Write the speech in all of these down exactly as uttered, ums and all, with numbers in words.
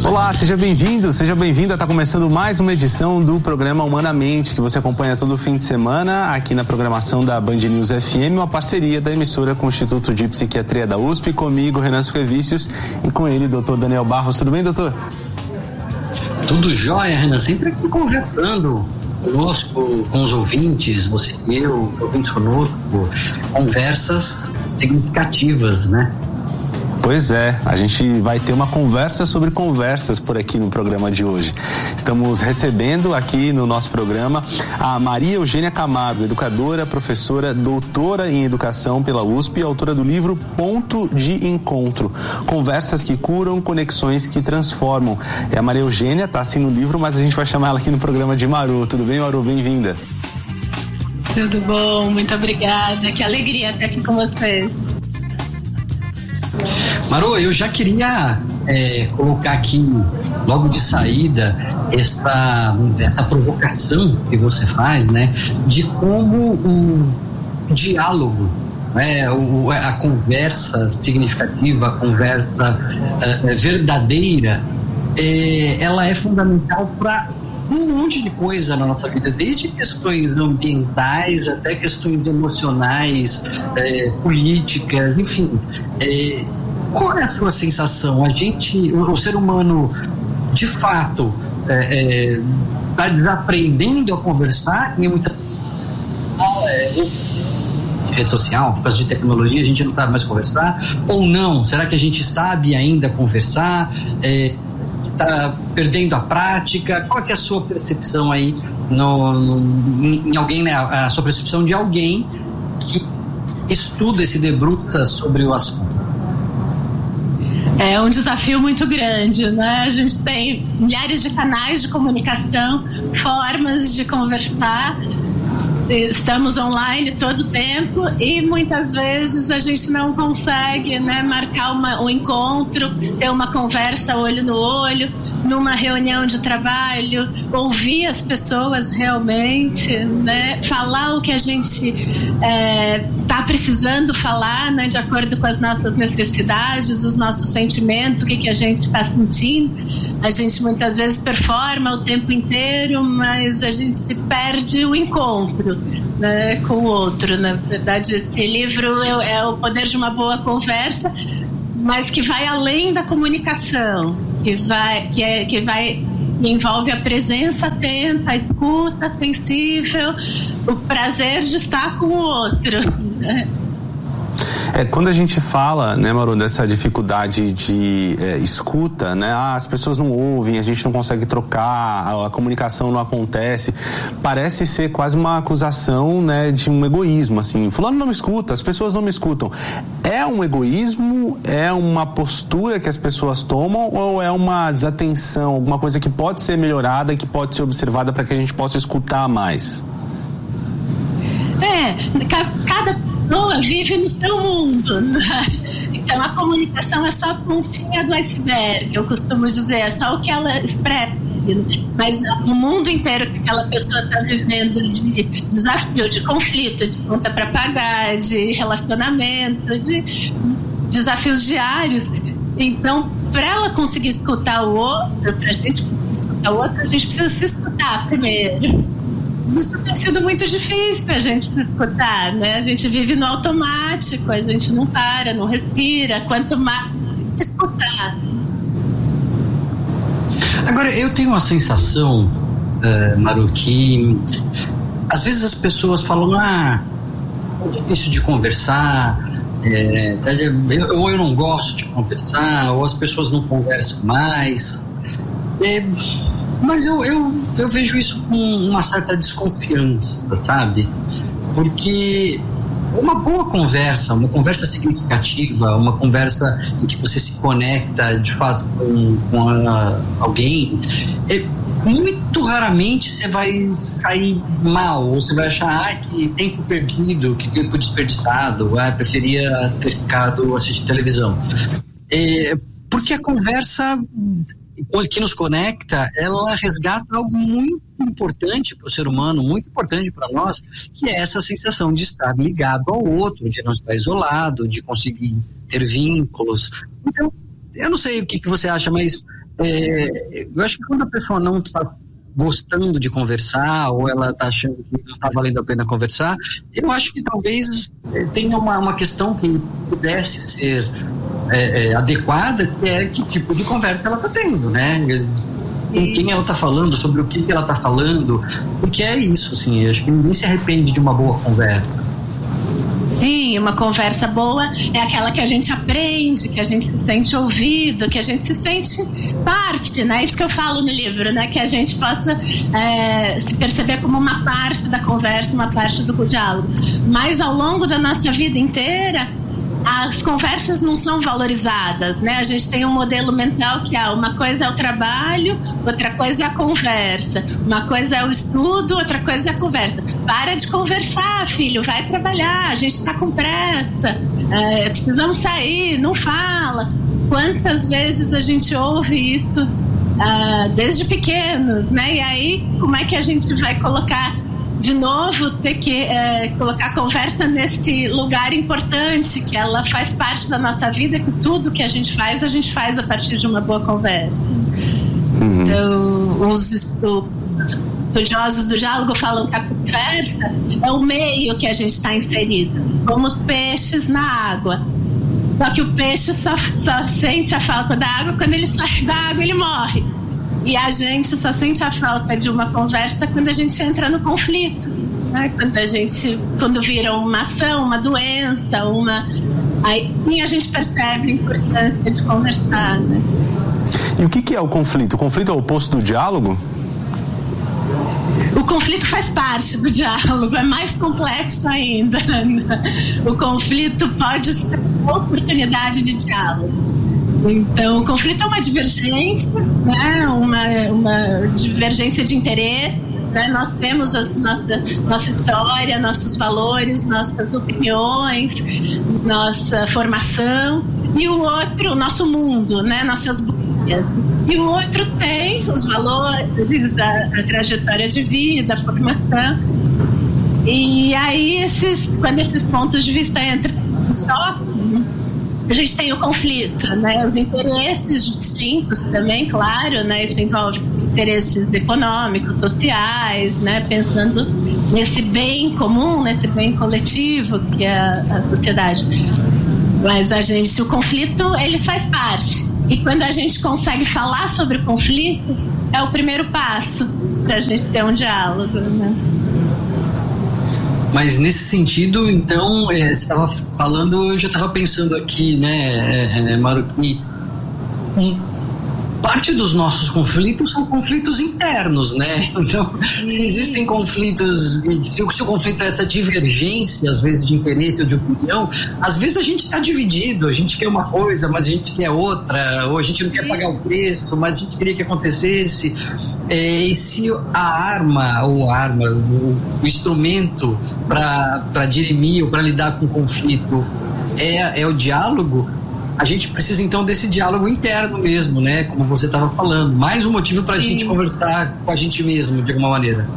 Olá, seja bem-vindo, seja bem-vinda. Está começando mais uma edição do programa Humanamente, que você acompanha todo fim de semana aqui na programação da Band News F M, uma parceria da emissora com o Instituto de Psiquiatria da U S P, comigo, Renan Suquevicius, e com ele, doutor Daniel Barros. Tudo bem, doutor? Tudo jóia, Renan. Sempre aqui conversando conosco, com os ouvintes, você e eu, ouvintes conosco, conversas significativas, né? Pois é, a gente vai ter uma conversa sobre conversas por aqui no programa de hoje. Estamos recebendo aqui no nosso programa a Maria Eugênia Camargo, educadora, professora, doutora em educação pela U S P, autora do livro Ponto de Encontro, Conversas que Curam, Conexões que Transformam. É a Maria Eugênia, tá assim no livro, mas a gente vai chamar ela aqui no programa de Maru. Tudo bem, Maru? Bem-vinda. Tudo bom, muito obrigada. Que alegria estar aqui com vocês. Maru, eu já queria é, colocar aqui, logo de saída, essa, essa provocação que você faz, né, de como o diálogo, né, o, a conversa significativa, a conversa é, verdadeira, é, ela é fundamental para um monte de coisa na nossa vida, desde questões ambientais até questões emocionais, é, políticas, enfim. É, qual é a sua sensação? A gente, o, o ser humano, de fato, é, é, tá desaprendendo a conversar e muitas é, rede social, por causa de tecnologia, a gente não sabe mais conversar, ou não? Será que a gente sabe ainda conversar? É, tá perdendo a prática? Qual que é a sua percepção aí no, no, em alguém, né? A sua percepção de alguém que estuda e se debruça sobre o assunto? É um desafio muito grande, né? A gente tem milhares de canais de comunicação, formas de conversar, estamos online todo o tempo e muitas vezes a gente não consegue, né, marcar uma, um encontro, ter uma conversa olho no olho, numa reunião de trabalho, ouvir as pessoas realmente, né, falar o que a gente está é, precisando falar, né, de acordo com as nossas necessidades, os nossos sentimentos, o que, que a gente está sentindo. A gente muitas vezes performa o tempo inteiro, mas a gente perde o encontro, né, com o outro. Na verdade, esse livro é, é o poder de uma boa conversa, mas que vai além da comunicação, que vai, que é, que vai, que envolve a presença atenta, a escuta sensível, o prazer de estar com o outro, né? É, quando a gente fala, né, Maru, dessa dificuldade de é, escuta, né, ah, as pessoas não ouvem, a gente não consegue trocar, a, a comunicação não acontece, parece ser quase uma acusação, né, de um egoísmo, assim, fulano não me escuta, as pessoas não me escutam. É um egoísmo, é uma postura que as pessoas tomam ou é uma desatenção, alguma coisa que pode ser melhorada, que pode ser observada para que a gente possa escutar mais? É, cada pessoa vive no seu mundo, né? Então a comunicação é só a pontinha do iceberg, eu costumo dizer, é só o que ela expressa, mas o mundo inteiro que aquela pessoa está vivendo de desafio, de conflito, de conta para pagar, de relacionamento, de desafios diários. Então, para ela conseguir escutar o outro, para a gente conseguir escutar o outro, a gente precisa se escutar primeiro. Isso tem sido muito difícil a gente se escutar, né? A gente vive no automático, a gente não para, não respira, quanto mais escutar. Agora, eu tenho uma sensação, uh, Maru, que às vezes as pessoas falam, ah, é difícil de conversar, é, eu, ou eu não gosto de conversar, ou as pessoas não conversam mais. É, mas eu, eu, eu vejo isso com uma certa desconfiança, sabe? Porque uma boa conversa, uma conversa significativa, uma conversa em que você se conecta de fato com, com a, alguém, é, muito raramente você vai sair mal, ou você vai achar, ah, que tempo perdido, que tempo desperdiçado, ah, preferia ter ficado assistindo televisão. É, porque a conversa que nos conecta, ela resgata algo muito importante para o ser humano, muito importante para nós, que é essa sensação de estar ligado ao outro, de não estar isolado, de conseguir ter vínculos. Então, eu não sei o que, que você acha, mas é, eu acho que quando a pessoa não está gostando de conversar, ou ela está achando que não está valendo a pena conversar, eu acho que talvez tenha uma, uma questão que pudesse ser é, é, adequada, que é que tipo de conversa ela está tendo, né? Com quem ela está falando, sobre o que ela está falando, porque é isso, assim, eu acho que ninguém se arrepende de uma boa conversa. Sim, uma conversa boa é aquela que a gente aprende, que a gente se sente ouvido, que a gente se sente parte, né? Isso que eu falo no livro, né? Que a gente possa é, se perceber como uma parte da conversa, uma parte do diálogo. Mas ao longo da nossa vida inteira, as conversas não são valorizadas, né? A gente tem um modelo mental que é uma coisa é o trabalho, outra coisa é a conversa, uma coisa é o estudo, outra coisa é a conversa. Para de conversar, filho, vai trabalhar, a gente está com pressa, é, precisamos sair, não fala. Quantas vezes a gente ouve isso uh, desde pequenos, né? E aí, como é que a gente vai colocar de novo, ter que é, colocar a conversa nesse lugar importante, que ela faz parte da nossa vida, que tudo que a gente faz, a gente faz a partir de uma boa conversa. Uhum. Então, os estudiosos do diálogo falam que a conversa é o meio que a gente está inserido, como os peixes na água. Só que o peixe só, só sente a falta da água quando ele sai da água, ele morre. E a gente só sente a falta de uma conversa quando a gente entra no conflito, né? Quando a gente, quando vira uma ação, uma doença, uma... aí sim a gente percebe a importância de conversar, né? E o que, que é o conflito? O conflito é o oposto do diálogo? O conflito faz parte do diálogo, é mais complexo ainda. O conflito pode ser uma oportunidade de diálogo. Então, o conflito é uma divergência, né? uma, uma divergência de interesse, né? Nós temos a nossa, nossa história, nossos valores, nossas opiniões, nossa formação, e o outro, o nosso mundo, né? Nossas bolhas. E o outro tem os valores, a, a trajetória de vida, a formação. E aí, esses, quando esses pontos de vista entram em choque, a gente tem o conflito, né? Os interesses distintos também, claro, né? Isso envolve interesses econômicos, sociais, né? Pensando nesse bem comum, nesse bem coletivo que é a sociedade. Mas a gente, o conflito, ele faz parte. E quando a gente consegue falar sobre o conflito, é o primeiro passo para a gente ter um diálogo, né? Mas nesse sentido, então, é, você estava falando, eu já estava pensando aqui, né, é, é, Maru, que um, parte dos nossos conflitos são conflitos internos, né? Então, se existem conflitos, se o, se o conflito é essa divergência, às vezes, de interesse ou de opinião, às vezes a gente está dividido, a gente quer uma coisa, mas a gente quer outra, ou a gente não quer pagar o preço, mas a gente queria que acontecesse. É, e se a arma, ou a arma, o, o instrumento para dirimir ou para lidar com o conflito é, é o diálogo, a gente precisa então desse diálogo interno mesmo, né? Como você estava falando, mais um motivo para a gente conversar com a gente mesmo, de alguma maneira.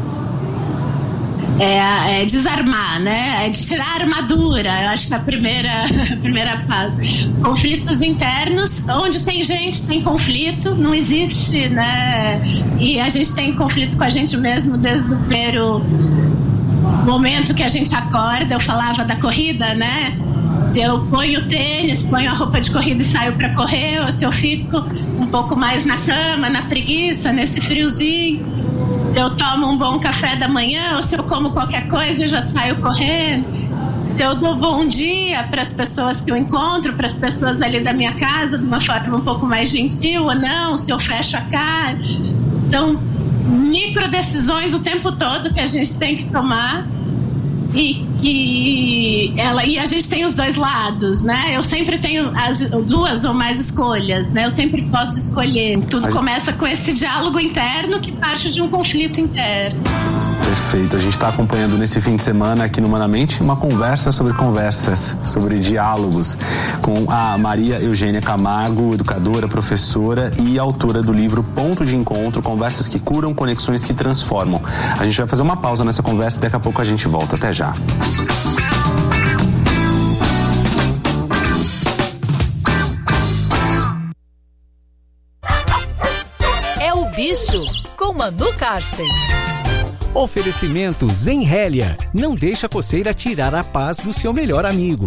É, é desarmar, né? É de tirar a armadura. Eu acho que é a primeira, a primeira fase. Conflitos internos, onde tem gente, tem conflito, não existe, né? E a gente tem conflito com a gente mesmo desde o primeiro momento que a gente acorda. Eu falava da corrida, né? Se eu ponho o tênis, ponho a roupa de corrida e saio para correr, ou se eu fico um pouco mais na cama, na preguiça, nesse friozinho, se eu tomo um bom café da manhã, ou se eu como qualquer coisa e já saio correndo, se eu dou bom dia para as pessoas que eu encontro, para as pessoas ali da minha casa, de uma forma um pouco mais gentil ou não, se eu fecho a cara. Então, micro decisões o tempo todo que a gente tem que tomar. E, e, ela, e a gente tem os dois lados, né? Eu sempre tenho as duas ou mais escolhas, né? Eu sempre posso escolher. Tudo começa com esse diálogo interno que parte de um conflito interno. Perfeito. A gente está acompanhando nesse fim de semana aqui no Humanamente uma conversa sobre conversas, sobre diálogos, com a Maria Eugênia Camargo, educadora, professora e autora do livro Ponto de Encontro, Conversas que Curam, Conexões que Transformam. A gente vai fazer uma pausa nessa conversa e daqui a pouco a gente volta. Até já. É o Bicho, com Manu Karsten. Oferecimento Zenrélia. Não deixa a coceira tirar a paz do seu melhor amigo.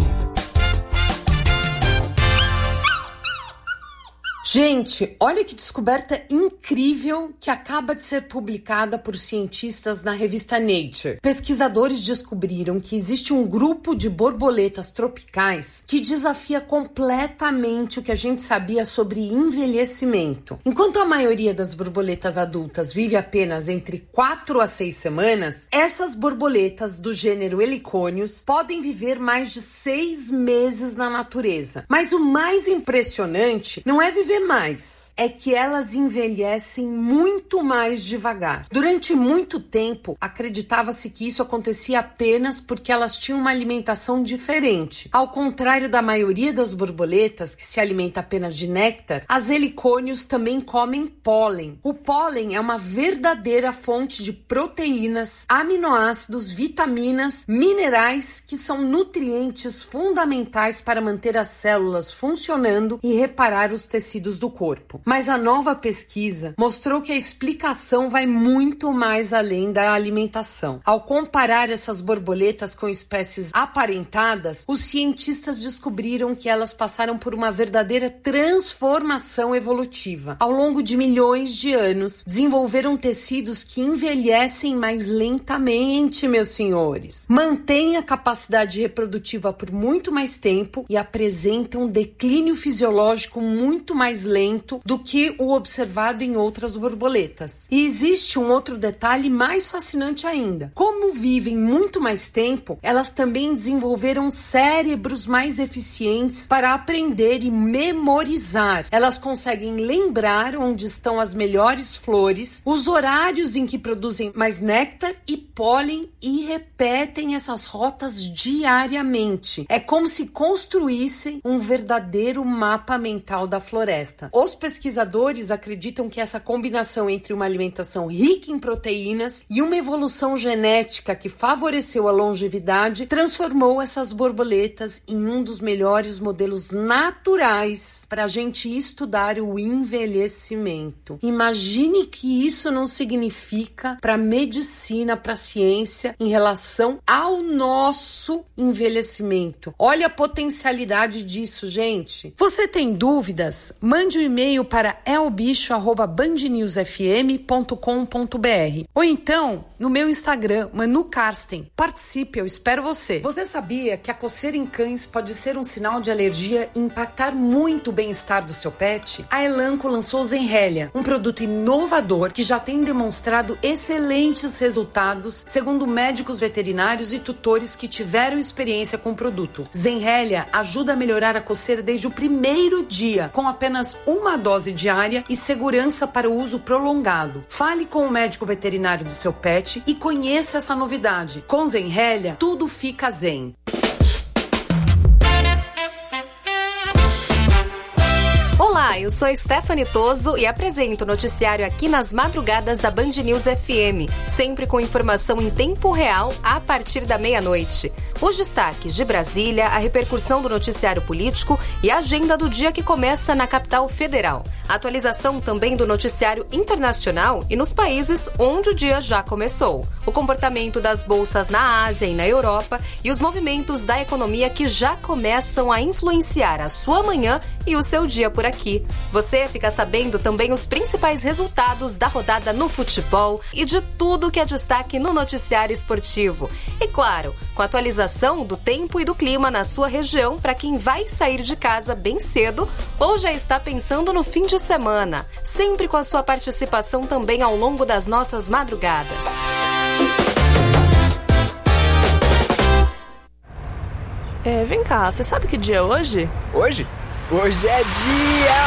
Gente, olha que descoberta incrível que acaba de ser publicada por cientistas na revista Nature. Pesquisadores descobriram que existe um grupo de borboletas tropicais que desafia completamente o que a gente sabia sobre envelhecimento. Enquanto a maioria das borboletas adultas vive apenas entre quatro a seis semanas, essas borboletas do gênero Heliconius podem viver mais de seis meses na natureza. Mas o mais impressionante não é viver mais, é que elas envelhecem muito mais devagar. Durante muito tempo, acreditava-se que isso acontecia apenas porque elas tinham uma alimentação diferente. Ao contrário da maioria das borboletas, que se alimenta apenas de néctar, as helicônios também comem pólen. O pólen é uma verdadeira fonte de proteínas, aminoácidos, vitaminas, minerais, que são nutrientes fundamentais para manter as células funcionando e reparar os tecidos do corpo. Mas a nova pesquisa mostrou que a explicação vai muito mais além da alimentação. Ao comparar essas borboletas com espécies aparentadas, os cientistas descobriram que elas passaram por uma verdadeira transformação evolutiva. Ao longo de milhões de anos, desenvolveram tecidos que envelhecem mais lentamente, meus senhores. Mantêm a capacidade reprodutiva por muito mais tempo e apresentam um declínio fisiológico muito mais lento do que o observado em outras borboletas. E existe um outro detalhe mais fascinante ainda. Como vivem muito mais tempo, elas também desenvolveram cérebros mais eficientes para aprender e memorizar. Elas conseguem lembrar onde estão as melhores flores, os horários em que produzem mais néctar e pólen e repetem essas rotas diariamente. É como se construíssem um verdadeiro mapa mental da floresta. Os pesquisadores acreditam que essa combinação entre uma alimentação rica em proteínas e uma evolução genética que favoreceu a longevidade transformou essas borboletas em um dos melhores modelos naturais para a gente estudar o envelhecimento. Imagine que isso não significa para a medicina, para a ciência, em relação ao nosso envelhecimento. Olha a potencialidade disso, gente. Você tem dúvidas? Mande um e-mail para elbicho arroba band news f m ponto com ponto b r ou então no meu Instagram, Manu Karsten. Participe, eu espero você. Você sabia que a coceira em cães pode ser um sinal de alergia e impactar muito o bem-estar do seu pet? A Elanco lançou Zenrélia, um produto inovador que já tem demonstrado excelentes resultados, segundo médicos veterinários e tutores que tiveram experiência com o produto. Zenrélia ajuda a melhorar a coceira desde o primeiro dia, com apenas uma dose diária e segurança para o uso prolongado. Fale com o médico veterinário do seu pet e conheça essa novidade. Com Zenrélia, tudo fica zen. Olá, eu sou Stephanie Toso e apresento o noticiário aqui nas madrugadas da Band News F M, sempre com informação em tempo real a partir da meia-noite. Os destaques de Brasília, a repercussão do noticiário político e a agenda do dia que começa na capital federal. A atualização também do noticiário internacional e nos países onde o dia já começou. O comportamento das bolsas na Ásia e na Europa e os movimentos da economia que já começam a influenciar a sua manhã e o seu dia por aqui. Você fica sabendo também os principais resultados da rodada no futebol e de tudo que é destaque no noticiário esportivo. E claro, com a atualização do tempo e do clima na sua região para quem vai sair de casa bem cedo ou já está pensando no fim de semana. Sempre com a sua participação também ao longo das nossas madrugadas. É, vem cá, você sabe que dia é hoje? Hoje? Hoje é dia